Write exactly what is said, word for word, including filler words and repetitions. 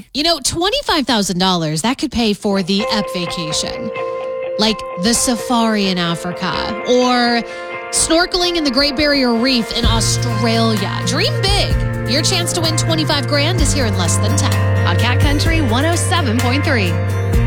You know, twenty-five thousand dollars, that could pay for the E P vacation, like the safari in Africa or snorkeling in the Great Barrier Reef in Australia. Dream big. Your chance to win twenty-five grand is here in less than ten. On Cat Country one oh seven point three.